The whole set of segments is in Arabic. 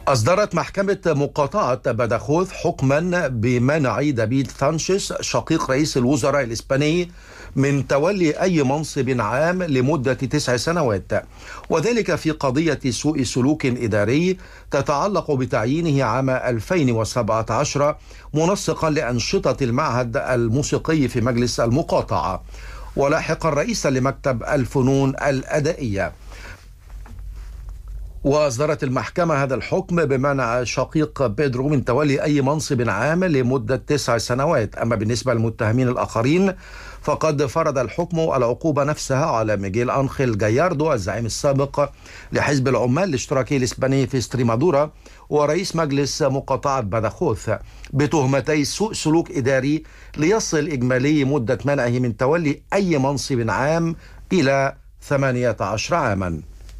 أصدرت محكمة مقاطعة بدخوث حكما بمنع دافيد سانشيز شقيق رئيس الوزراء الإسباني من تولي أي منصب عام لمدة 9 سنوات، وذلك في قضية سوء سلوك إداري تتعلق بتعيينه عام 2017 منسقا لأنشطة المعهد الموسيقي في مجلس المقاطعة، ولاحقا رئيسا لمكتب الفنون الأدائية. وأصدرت المحكمة هذا الحكم بمنع شقيق بيدرو من تولي أي منصب عام لمدة 9 سنوات. أما بالنسبة للمتهمين الآخرين فقد فرض الحكم العقوبة نفسها على ميغيل أنخيل جاياردو الزعيم السابق لحزب العمال الاشتراكي الإسباني في استريمادورا ورئيس مجلس مقاطعة بدخوث بتهمتي سوء سلوك إداري، ليصل إجمالي مدة منعه من تولي أي منصب عام إلى 18 عاما.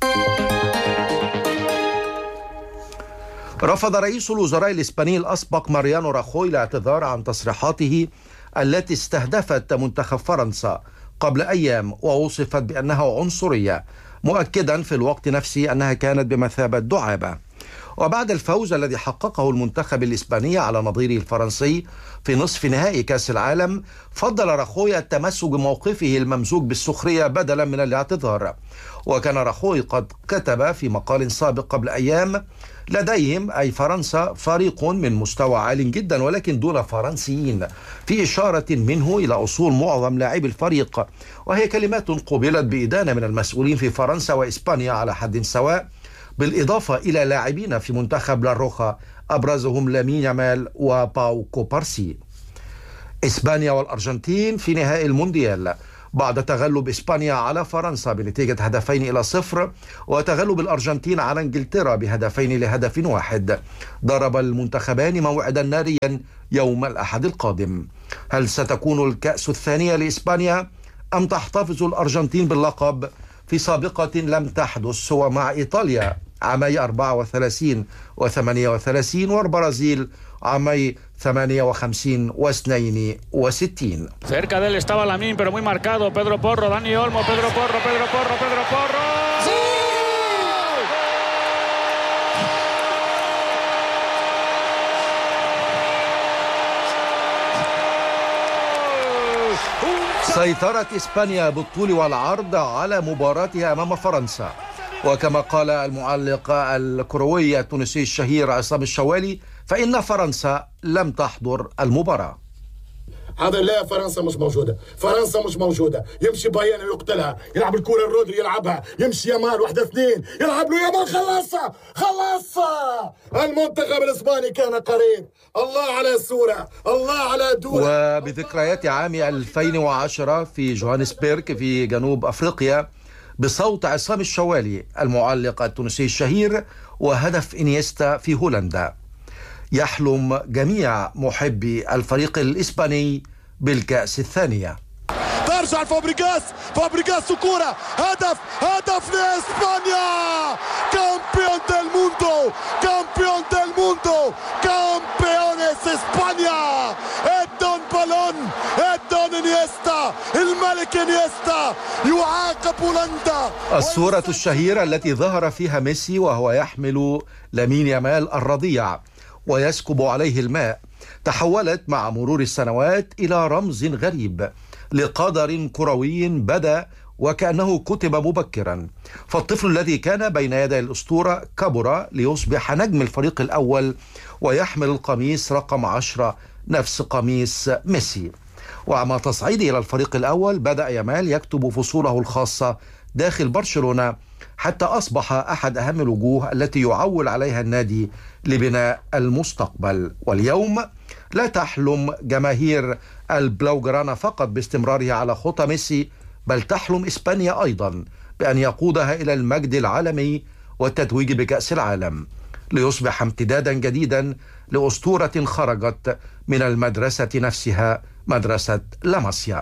رفض رئيس الوزراء الإسباني الأسبق ماريانو راخوي الاعتذار عن تصريحاته التي استهدفت منتخب فرنسا قبل أيام ووصفت بأنها عنصرية، مؤكدا في الوقت نفسه أنها كانت بمثابة دعابة. وبعد الفوز الذي حققه المنتخب الإسباني على نظيره الفرنسي في نصف نهائي كأس العالم، فضل راخوي التمسك بموقفه الممزوج بالسخرية بدلا من الاعتذار. وكان راخوي قد كتب في مقال سابق قبل أيام: لديهم أي فرنسا فريق من مستوى عال جدا ولكن دون فرنسيين، في إشارة منه إلى أصول معظم لاعبي الفريق، وهي كلمات قبلت بإدانة من المسؤولين في فرنسا وإسبانيا على حد سواء، بالإضافة إلى لاعبين في منتخب لاروخا أبرزهم لامين يامال وباو كوبارسي. إسبانيا والأرجنتين في نهائي المونديال بعد تغلب إسبانيا على فرنسا بنتيجة 2-0 وتغلب الأرجنتين على إنجلترا ب2-1. ضرب المنتخبان موعدا ناريا يوم الأحد القادم. هل ستكون الكأس الثانية لإسبانيا أم تحتفظ الأرجنتين باللقب في سابقة لم تحدث سوى مع إيطاليا عامي 34 و38 والبرازيل عامي 58 و62. Cerca de él estaba Lamine, pero muy marcado. Pedro Porro, Dani Olmo, Pedro Porro, Pedro Porro, Pedro Porro. ¡Sí! سيطرت إسبانيا بالطول والعرض على مباراتها أمام فرنسا، وكما قال المعلق الكروي التونسي الشهير عصام الشوالي فإن فرنسا لم تحضر المباراة. هذا لا، فرنسا مش موجودة، فرنسا مش موجودة. يمشي بايان ويقتلها، يلعب الكرة الرودري يلعبها، يمشي يامال 1-2 يلعب له يامال، خلصها. المنتخب الإسباني كان قريب. الله على الصورة، الله على دولة. وبذكريات عام 2010 في جوهانسبرغ في جنوب أفريقيا بصوت عصام الشوالي المعلق التونسي الشهير وهدف إنيستا في هولندا: يحلم جميع محبي الفريق الإسباني بالكأس الثانية. ترجع فابريغاس وكرة، هدف لإسبانيا، كامبيون ديل موندو، كامبيونيس إسبانيا. إدون بالون، إدون إنيستا، الملك إنيستا يعاقب هولندا. الصورة الشهيرة التي ظهر فيها ميسي وهو يحمل لامين يامال الرضيع ويسكب عليه الماء تحولت مع مرور السنوات إلى رمز غريب لقدر كروي بدا وكأنه كتب مبكرا. فالطفل الذي كان بين يدي الأسطورة كبر ليصبح نجم الفريق الأول ويحمل القميص رقم 10 نفس قميص ميسي. ومع تصعيده إلى الفريق الأول بدأ يامال يكتب فصوله الخاصة داخل برشلونة حتى أصبح أحد أهم الوجوه التي يعول عليها النادي لبناء المستقبل. واليوم لا تحلم جماهير البلاوغرانا فقط باستمراره على خطى ميسي، بل تحلم إسبانيا أيضا بأن يقودها إلى المجد العالمي والتتويج بكأس العالم، ليصبح امتدادا جديدا لأسطورة خرجت من المدرسة نفسها، مدرسة لاماسيا.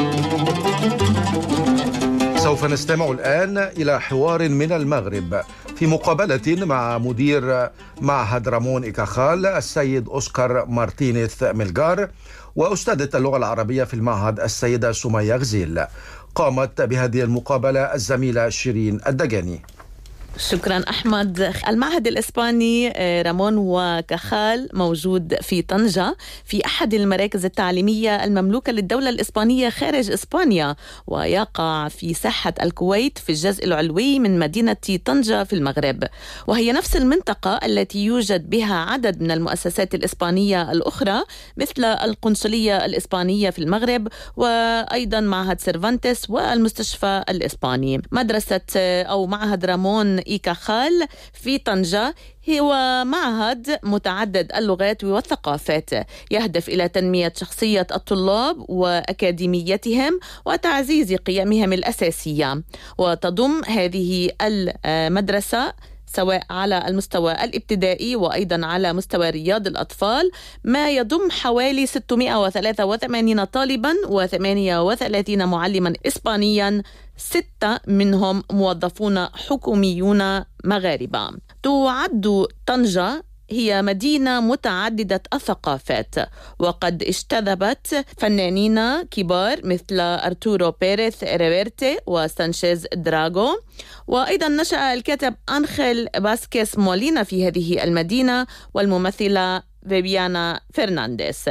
سوف نستمع الآن إلى حوار من المغرب في مقابلة مع مدير معهد رامون إيكاخال السيد أوسكار مارتينيز ميلغار وأستاذة اللغة العربية في المعهد السيدة سمية غزيل. قامت بهذه المقابلة الزميلة شيرين الدجاني. شكرا أحمد. المعهد الإسباني رامون وكاخال موجود في طنجة في أحد المراكز التعليمية المملوكة للدولة الإسبانية خارج إسبانيا، ويقع في ساحة الكويت في الجزء العلوي من مدينة طنجة في المغرب، وهي نفس المنطقة التي يوجد بها عدد من المؤسسات الإسبانية الأخرى مثل القنصلية الإسبانية في المغرب وأيضا معهد سيرفانتس والمستشفى الإسباني. مدرسة أو معهد رامون إيكاخال في طنجة هو معهد متعدد اللغات والثقافات، يهدف إلى تنمية شخصية الطلاب وأكاديميتهم وتعزيز قيمهم الأساسية. وتضم هذه المدرسة سواء على المستوى الابتدائي وأيضا على مستوى رياض الأطفال ما يضم حوالي 683 طالبا و38 معلما إسبانيا، 6 منهم موظفون حكوميون مغاربة. تعد طنجة هي مدينة متعددة الثقافات، وقد اجتذبت فنانين كبار مثل أرتورو بيريث ريفيرتي وسانشيز دراغو، وأيضا نشأ الكاتب أنخيل باسكيس مولينا في هذه المدينة والممثلة فيبيانا فرنانديز.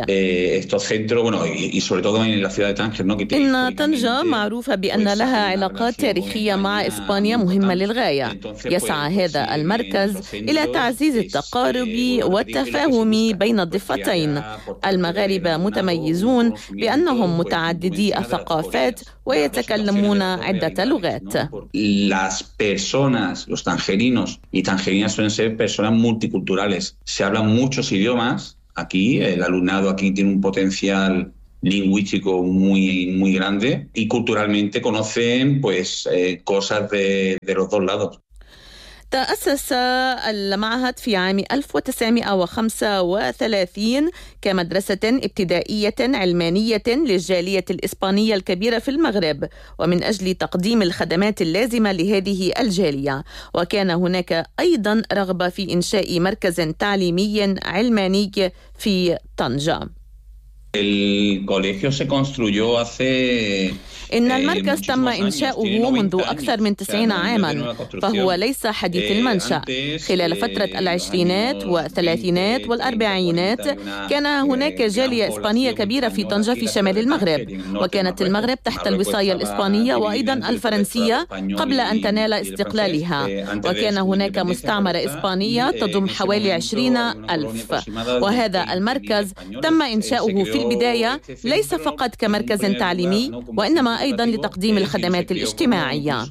إن طنجة معروفة بأن لها علاقات تاريخية مع إسبانيا مهمة للغاية. يسعى هذا المركز إلى تعزيز التقارب والتفاهم بين الضفتين. المغاربة متميزون بأنهم متعددي الثقافات ويتكلمون عدة لغات. Las personas, los tangerinos y tangerinas suelen ser personas multiculturales. Se hablan muchos idiomas. Aquí, el alumnado aquí tiene un potencial lingüístico muy grande y culturalmente conocen cosas de los dos lados. تأسس المعهد في عام 1935 كمدرسة ابتدائية علمانية للجالية الإسبانية الكبيرة في المغرب ومن أجل تقديم الخدمات اللازمة لهذه الجالية. وكان هناك أيضا رغبة في إنشاء مركز تعليمي علماني في طنجة. إن المركز تم إنشاؤه منذ أكثر من 90 عاما، فهو ليس حديث المنشأ. خلال فترة العشرينات والثلاثينات والأربعينات كان هناك جالية إسبانية كبيرة في طنجة في شمال المغرب، وكانت المغرب تحت الوصاية الإسبانية وأيضا الفرنسية قبل أن تنال استقلالها، وكان هناك مستعمرة إسبانية تضم حوالي 20,000. وهذا المركز تم إنشاؤه في البداية ليس فقط كمركز تعليمي وإنما أيضا لتقديم الخدمات الاجتماعية.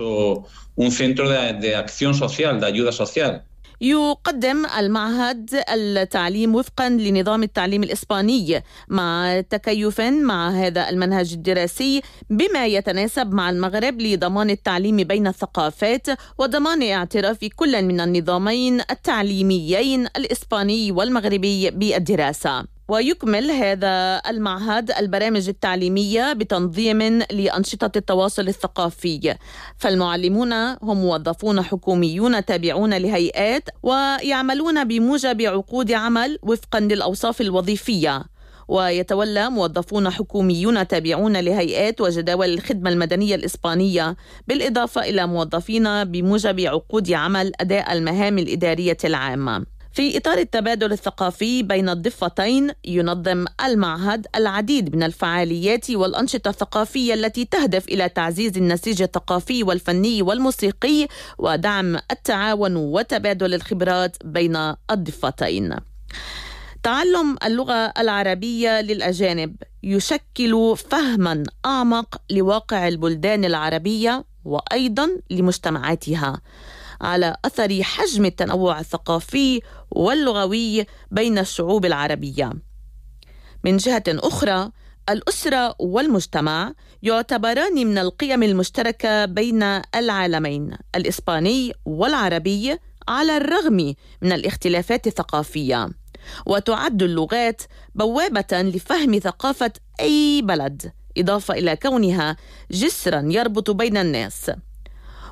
يقدم المعهد التعليم وفقا لنظام التعليم الإسباني مع تكيف مع هذا المنهج الدراسي بما يتناسب مع المغرب لضمان التعليم بين الثقافات وضمان اعتراف كل من النظامين التعليميين الإسباني والمغربي بالدراسة. ويكمل هذا المعهد البرامج التعليمية بتنظيم لأنشطة التواصل الثقافي، فالمعلمون هم موظفون حكوميون تابعون لهيئات ويعملون بموجب عقود عمل وفقا للأوصاف الوظيفية، ويتولى موظفون حكوميون تابعون لهيئات وجداول الخدمة المدنية الإسبانية بالإضافة إلى موظفين بموجب عقود عمل أداء المهام الإدارية العامة. في إطار التبادل الثقافي بين الضفتين ينظم المعهد العديد من الفعاليات والأنشطة الثقافية التي تهدف إلى تعزيز النسيج الثقافي والفني والموسيقي ودعم التعاون وتبادل الخبرات بين الضفتين. تعلم اللغة العربية للأجانب يشكل فهما أعمق لواقع البلدان العربية وأيضا لمجتمعاتها على أثر حجم التنوع الثقافي واللغوي بين الشعوب العربية. من جهة أخرى، الأسرة والمجتمع يعتبران من القيم المشتركة بين العالمين الإسباني والعربي على الرغم من الاختلافات الثقافية، وتعد اللغات بوابة لفهم ثقافة أي بلد، إضافة إلى كونها جسرا يربط بين الناس.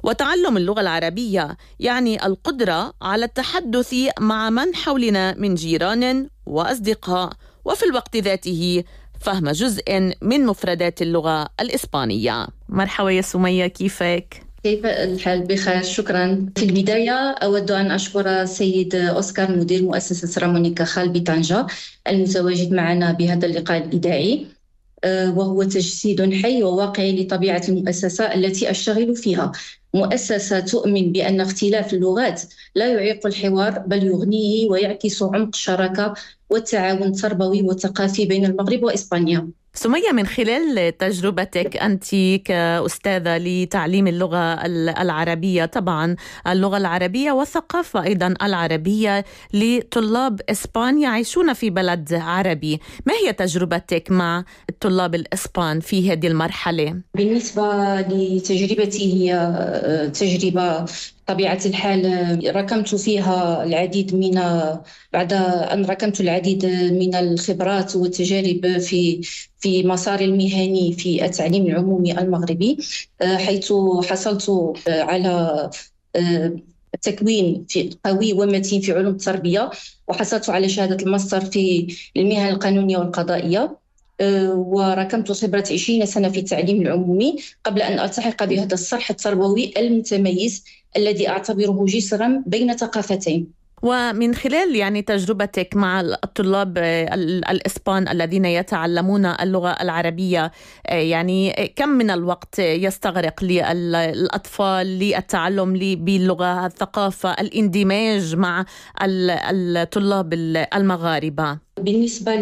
وتعلم اللغة العربية يعني القدرة على التحدث مع من حولنا من جيران وأصدقاء، وفي الوقت ذاته فهم جزء من مفردات اللغة الإسبانية. مرحبا يا سمية، كيفك؟ كيف الحال؟ بخير، شكرا. في البداية أود أن أشكر السيد أوسكار مدير مؤسسة رامون y Cajal بطنجة المتواجد معنا بهذا اللقاء الإذاعي، وهو تجسيد حي وواقعي لطبيعة المؤسسة التي أشتغل فيها. مؤسسة تؤمن بأن اختلاف اللغات لا يعيق الحوار بل يغنيه ويعكس عمق الشراكة والتعاون التربوي والثقافي بين المغرب وإسبانيا. سمية، من خلال تجربتك أنت كأستاذة لتعليم اللغة العربية، طبعا اللغة العربية والثقافة أيضا العربية لطلاب إسبان يعيشون في بلد عربي، ما هي تجربتك مع الطلاب الإسبان في هذه المرحلة؟ بالنسبة لتجربتي هي تجربة طبيعة الحال ركمت فيها العديد بعد أن ركمت العديد من الخبرات والتجارب في مساري المهني في التعليم العمومي المغربي، حيث حصلت على تكوين قوي ومتين في علوم التربية، وحصلت على شهادة الماستر في المهن القانونية والقضائية، وركمت خبرة 20 سنة في التعليم العمومي قبل أن ألتحق بهذا الصرح التربوي المتميز الذي أعتبره جسرا بين ثقافتين. ومن خلال تجربتك مع الطلاب الإسبان الذين يتعلمون اللغة العربية، كم من الوقت يستغرق للأطفال للتعلم باللغة، الثقافة، الاندماج مع الطلاب المغاربة؟ بالنسبة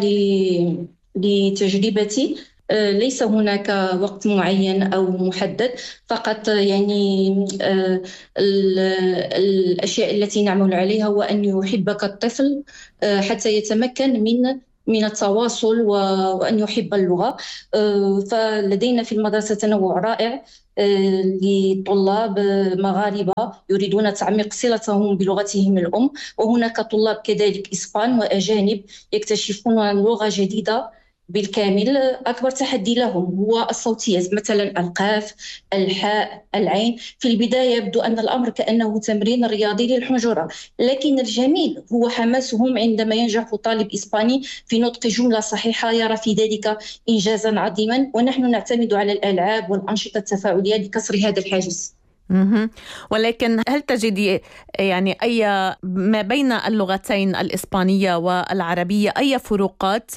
لتجربتي ليس هناك وقت معين أو محدد، فقط الأشياء التي نعمل عليها هو أن يحبك الطفل حتى يتمكن من التواصل وأن يحب اللغة. فلدينا في المدرسة تنوع رائع لطلاب مغاربة يريدون تعميق صلتهم بلغتهم الأم، وهناك طلاب كذلك إسبان وأجانب يكتشفون لغة جديدة بالكامل. أكبر تحدي لهم هو الصوتيات، مثلا القاف، الحاء، العين. في البداية يبدو أن الأمر كأنه تمرين رياضي للحنجرة، لكن الجميل هو حماسهم عندما ينجح طالب إسباني في نطق جملة صحيحة، يرى في ذلك إنجازا عظيما، ونحن نعتمد على الألعاب والأنشطة التفاعلية لكسر هذا الحاجز. ولكن هل تجدي أي ما بين اللغتين الإسبانية والعربية أي فروقات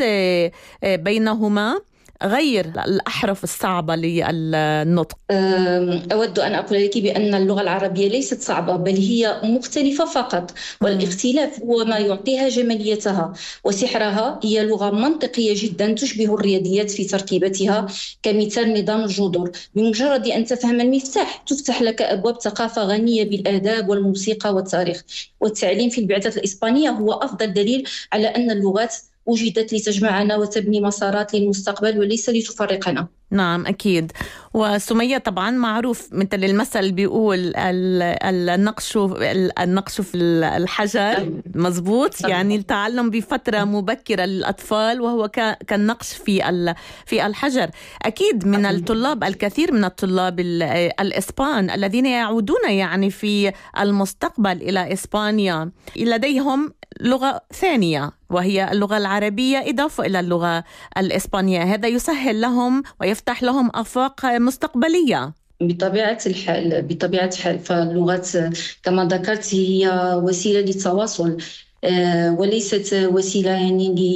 بينهما غير الأحرف الصعبة للنطق؟ أود أن أقول لك بأن اللغة العربية ليست صعبة، بل هي مختلفة فقط، والاختلاف هو ما يعطيها جماليتها وسحرها. هي لغة منطقية جدا تشبه الرياضيات في تركيبتها، كمثال نظام الجذور. بمجرد أن تفهم المفتاح تفتح لك أبواب ثقافة غنية بالآداب والموسيقى والتاريخ. والتعليم في البعثة الإسبانية هو أفضل دليل على أن اللغات وجدت لتجمعنا وتبني مسارات للمستقبل وليس لتفرقنا. نعم أكيد. وسمية، طبعا معروف مثل المثل بيقول النقش في الحجر، مزبوط، التعلم بفترة مبكرة للأطفال وهو كالنقش في الحجر. أكيد من الطلاب، الكثير من الطلاب الإسبان الذين يعودون في المستقبل إلى إسبانيا لديهم لغة ثانية وهي اللغة العربية إضافة إلى اللغة الإسبانية. هذا يسهل لهم ويفتح لهم آفاق مستقبلية. بطبيعة الحال فاللغات كما ذكرت هي وسيلة للتواصل وليست وسيلة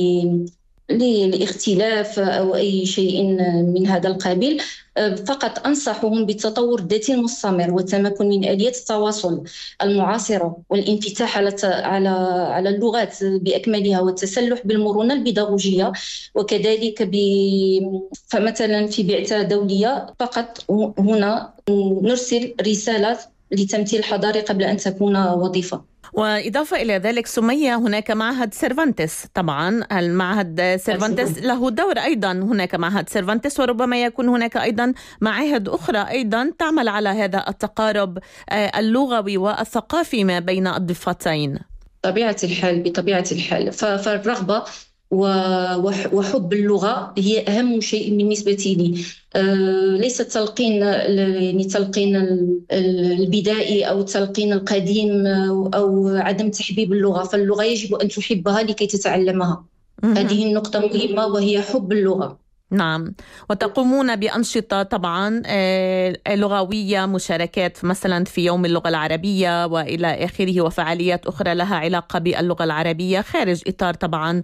لاختلاف أو أي شيء من هذا القبيل. فقط أنصحهم بالتطور الذاتي المستمر والتمكن من آليات التواصل المعاصرة والانفتاح على اللغات بأكملها والتسلح بالمرونة البيداغوجية. وكذلك فمثلا في بعثة دولية فقط هنا نرسل رسالة لتمثيل حضاري قبل أن تكون وظيفة. وإضافة إلى ذلك سمية، هناك معهد سيرفانتس، طبعا المعهد سيرفانتس له دور أيضا. هناك معهد سيرفانتس وربما يكون هناك أيضا معاهد أخرى أيضا تعمل على هذا التقارب اللغوي والثقافي ما بين الضفتين. بطبيعة الحال فالرغبة وحب اللغة هي أهم شيء بالنسبة لي. ليس التلقين يعني تلقين البدائي أو التلقين القديم أو عدم تحبيب اللغة، فاللغة يجب أن تحبها لكي تتعلمها. هذه النقطة مهمة وهي حب اللغة. نعم، وتقومون بأنشطة طبعا لغوية، مشاركات مثلا في يوم اللغة العربية وإلى آخره، وفعاليات أخرى لها علاقة باللغة العربية خارج إطار طبعا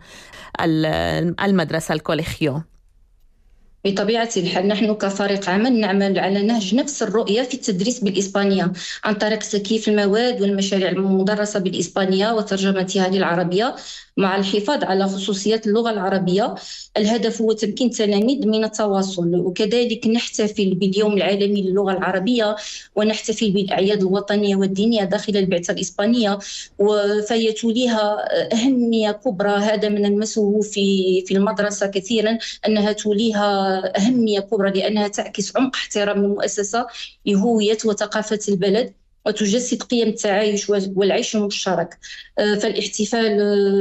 المدرسة الكوليخيو. بطبيعة الحال نحن كفريق عمل نعمل على نهج نفس الرؤية في التدريس بالإسبانية عن طريق تكييف المواد والمشاريع المدرسة بالإسبانية وترجمتها للعربية مع الحفاظ على خصوصيات اللغة العربية. الهدف هو تمكين التلاميذ من التواصل، وكذلك نحتفل باليوم العالمي للغة العربية ونحتفل بالأعياد الوطنية والدينية داخل البعثة الإسبانية، فيتوليها أهمية كبرى. هذا ما نلمسه في المدرسة كثيرا، أنها توليها أهمية كبرى لأنها تعكس عمق احترام المؤسسة لهوية وثقافة البلد وتجسد قيم التعايش والعيش المشترك. فالاحتفال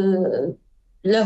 له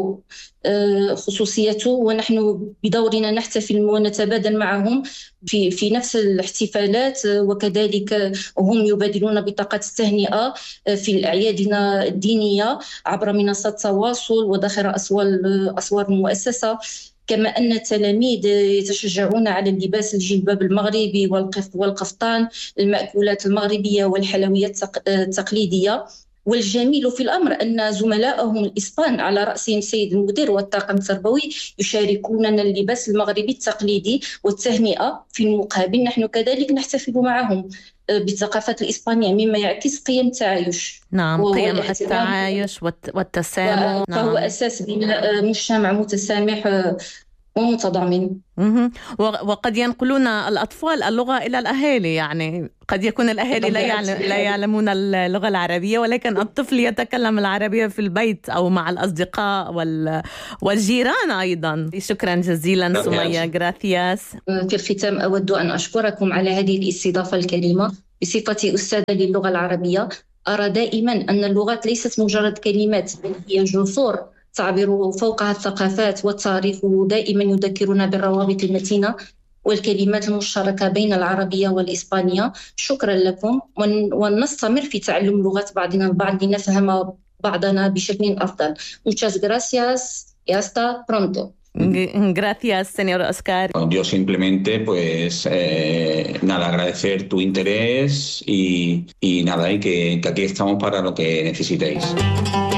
خصوصيته، ونحن بدورنا نحتفل ونتبادل معهم في نفس الاحتفالات، وكذلك هم يبادلون بطاقة التهنئة في أعيادنا الدينية عبر منصات التواصل وداخل أسوار المؤسسة. كما أن التلاميذ يتشجعون على اللباس الجلباب المغربي والقفطان، المأكولات المغربية والحلويات التقليدية. والجميل في الأمر أن زملائهم الإسبان على رأسهم سيد المدير والطاقم التربوي يشاركوننا اللباس المغربي التقليدي والتهنئة. في المقابل نحن كذلك نحتفل معهم بالثقافة الإسبانية مما يعكس قيم التعايش. نعم، قيم التعايش والتسامح. فهو أساس بناء مجتمع متسامح ومتضامن. وقد ينقلون الأطفال اللغة إلى الأهالي، يعني قد يكون الأهالي لا يعلمون اللغة العربية، ولكن الطفل يتكلم العربية في البيت أو مع الأصدقاء والجيران أيضا. شكرا جزيلا سمية. جراثياس. في الختام أود أن أشكركم على هذه الاستضافة الكريمة. بصفتي أستاذة للغة العربية أرى دائما أن اللغات ليست مجرد كلمات، بل هي جسور تعبر فوقها الثقافات والتاريخ، ودائما يذكرنا بالروابط المتينة والكلمات المشتركة بين العربية والإسبانية. شكرا لكم، ونستمر في تعلم لغات بعضنا البعض لنفهم بعضنا بشكل أفضل. Muchas gracias y hasta pronto. Gracias, señor Oscar. Yo simplemente, pues, nada, agradecer tu interés y nada, y que aquí estamos para lo que necesitéis.